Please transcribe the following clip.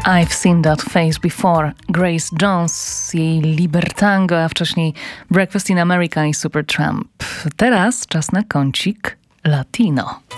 I've Seen That Face Before. Grace Jones, jej Libertango, a wcześniej Breakfast in America i Supertramp. Teraz czas na kącik Latino.